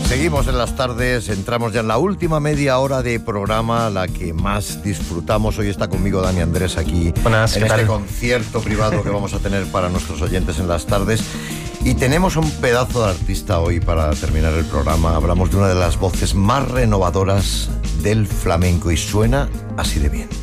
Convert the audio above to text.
Seguimos en las tardes, entramos ya en la última media hora de programa, la que más disfrutamos. Hoy está conmigo Dani Andrés aquí. Buenas, en este concierto privado que vamos a tener para nuestros oyentes en las tardes. Y tenemos un pedazo de artista hoy para terminar el programa. Hablamos de una de las voces más renovadoras del flamenco y suena así de bien.